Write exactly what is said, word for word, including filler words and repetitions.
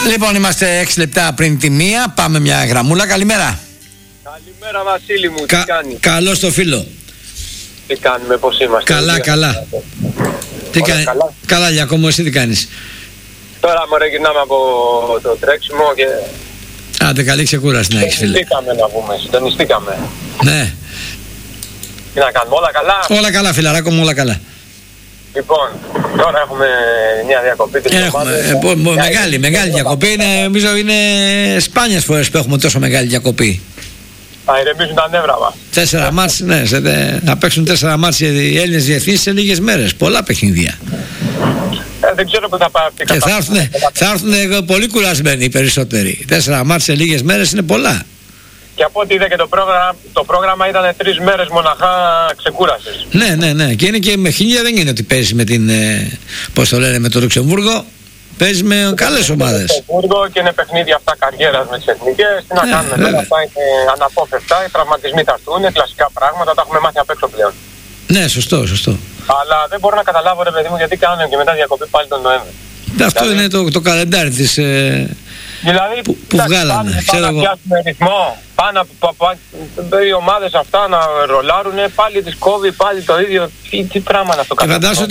Λοιπόν, είμαστε έξι λεπτά πριν τη μία. Πάμε μια γραμμούλα. Καλημέρα. Καλημέρα Βασίλη μου, Κα- τι κάνεις? Καλώς το φίλο. Τι κάνουμε, πώς είμαστε? Καλά, Ωραία. καλά. Τι Όλα κάνει? καλά. Καλά, Γιακώμο, εσύ τι κάνεις? Τώρα μωρέ γυρνάμε από το τρέξιμο και Άντε, καλή ξεκούραση να έχεις, φίλε. συντονιστήκαμε να πούμε, συντονιστήκαμε. Ναι. Τι να κάνουμε, όλα καλά? Όλα καλά, φιλαράκο μου, όλα καλά. Λοιπόν, τώρα έχουμε μια διακοπή της Έχουμε εβδομάδας. ε, πο- πο- Μια μεγάλη, εβδομάδα. μεγάλη διακοπή. Είναι, νομίζω είναι σπάνιες φορές που έχουμε τόσο μεγάλη διακοπή. Θα ηρεμήσουν τα νεύρα μας. Τέσσερα μάτς, ναι, σε, δε- να παίξουν τέσσερα μάτς οι Έλληνες διεθνείς σε λίγες μέρες. Πολλά παιχνίδια. Ε, δεν ξέρω πού θα πάει αυτή η Και θα έρθουν, κατάσταση. θα έρθουν πολύ κουρασμένοι οι περισσότεροι. Τέσσερα μάτς σε λίγες μέρες είναι πολλά. Και από ό,τι είδα και το πρόγραμμα, το πρόγραμμα ήταν τρεις μέρες μοναχά ξεκούρασης. Ναι, ναι, ναι. Και είναι και με χίλια, δεν είναι ότι παίζει με την. Ε, πώς το λένε, με το Λουξεμβούργο. Παίζει με καλές ομάδες. Στο Βούργο και είναι παιχνίδια αυτά καριέρας με τις εθνικές. Τι να Ναι, κάνουμε βέβαια. τώρα, αυτά είναι αναπόφευκτα. Οι τραυματισμοί θα έρθουν, κλασικά πράγματα, τα έχουμε μάθει απ' έξω πλέον. Ναι, σωστό, σωστό. Αλλά δεν μπορώ να καταλάβω, ρε παιδί μου, γιατί κάνουν και μετά διακοπή πάλι τον Νοέμβρη. Αυτό Δηλαδή- είναι το, το καλεντάρι της. Ε, Δηλαδή, Που- που εντάξει, βγάλανε, πάνε, ξέρω πάνε εγώ. να πιάσουμε ρυθμό, πάνε να- πα- πα- οι ομάδες αυτά να ρολάρουν, πάλι τις κόβει, πάλι το ίδιο. Τι, τι πράγμα να το και κάνουμε. φαντάσου